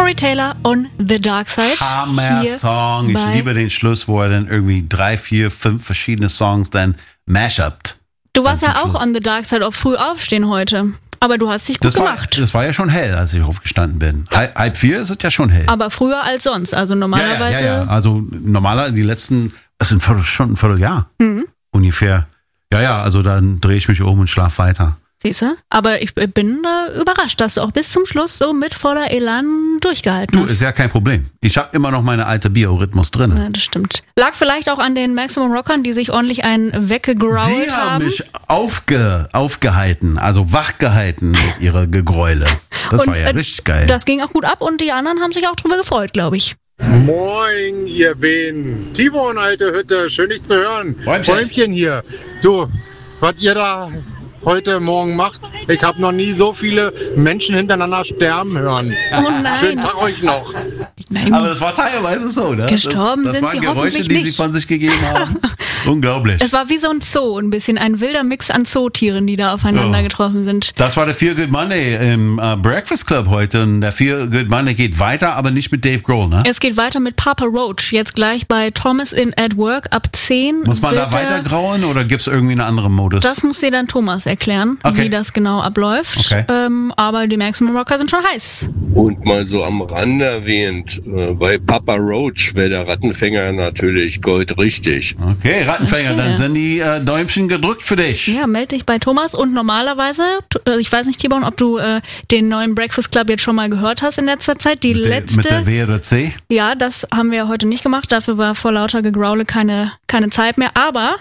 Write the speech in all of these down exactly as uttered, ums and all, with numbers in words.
Corey Taylor on The Dark Side. Hammer-Song. Ich liebe den Schluss, wo er dann irgendwie drei, vier, fünf verschiedene Songs dann mashupt. Du warst ja auch Schluss. On The Dark Side auf früh aufstehen heute. Aber du hast dich gut das gemacht. War, das war ja schon hell, als ich aufgestanden bin. Halb, halb vier ist es ja schon hell. Aber früher als sonst. Also normalerweise. Ja, ja, ja, ja. Also normalerweise die letzten, das sind schon ein Vierteljahr mhm. ungefähr. Ja, ja, also dann drehe ich mich um und schlaf weiter. Siehst du? Aber ich bin äh, überrascht, dass du auch bis zum Schluss so mit voller Elan durchgehalten du, hast. Du, ist ja kein Problem. Ich habe immer noch meine alte Biorhythmus drin. Ja, das stimmt. Lag vielleicht auch an den Maximum Rockern, die sich ordentlich einen weggegrault haben. Die haben mich aufge, aufgehalten, also wachgehalten mit ihrer Gegräule. Das und, war ja äh, richtig geil. Das ging auch gut ab und die anderen haben sich auch drüber gefreut, glaube ich. Moin, ihr Bähen. Tibor und alte Hütte, schön dich zu hören. Bäumchen. Bäumchen hier. Du, was ihr da heute Morgen macht, ich habe noch nie so viele Menschen hintereinander sterben hören. Oh nein. Schönen Tag euch noch. Nein. Aber das war teilweise so, ne? Gestorben das, das sind waren sie Geräusche, die nicht. sie von sich gegeben haben. Unglaublich. Es war wie so ein Zoo, ein bisschen ein wilder Mix an Zootieren, die da aufeinander oh. getroffen sind. Das war der Feel Good Monday im uh, Breakfast Club heute. Und der Feel Good Monday geht weiter, aber nicht mit Dave Grohl, ne? Es geht weiter mit Papa Roach. Jetzt gleich bei Thomas in at Work ab zehn. Muss man da weiter grauen oder gibt es irgendwie einen anderen Modus? Das muss dir dann Thomas erklären, okay. wie das genau abläuft. Okay. Ähm, aber die Maximum Rocker sind schon heiß. Und mal so am Rande erwähnt, äh, bei Papa Roach wäre der Rattenfänger natürlich goldrichtig. Okay, Rattenfänger, okay. Dann sind die äh, Däumchen gedrückt für dich. Ja, melde dich bei Thomas und normalerweise, ich weiß nicht, Tibon, ob du äh, den neuen Breakfast Club jetzt schon mal gehört hast in letzter Zeit. Die mit letzte. Der, mit der W oder C? Ja, das haben wir heute nicht gemacht. Dafür war vor lauter Gegraule keine, keine Zeit mehr. Aber,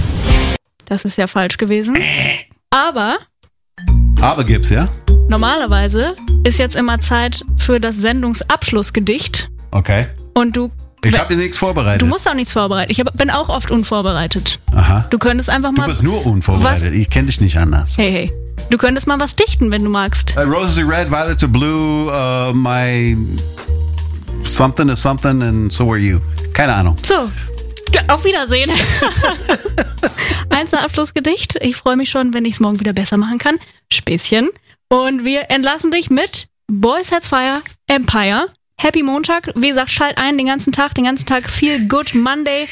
das ist ja falsch gewesen. Aber. Aber gibt's, ja? Normalerweise ist jetzt immer Zeit für das Sendungsabschlussgedicht. Okay. Und du. Ich habe dir nichts vorbereitet. Du musst auch nichts vorbereiten. Ich hab, bin auch oft unvorbereitet. Aha. Du könntest einfach mal. Du bist nur unvorbereitet. Was? Ich kenne dich nicht anders. Hey, hey. Du könntest mal was dichten, wenn du magst. Uh, roses are red, violets are blue, uh, my something is something and so are you. Keine Ahnung. So, auf Wiedersehen. Einzelabschlussgedicht. Ich freue mich schon, wenn ich es morgen wieder besser machen kann. Späßchen. Und wir entlassen dich mit Boys Heads Fire, Empire. Happy Montag. Wie gesagt, schalt ein den ganzen Tag, den ganzen Tag Feel Good Monday.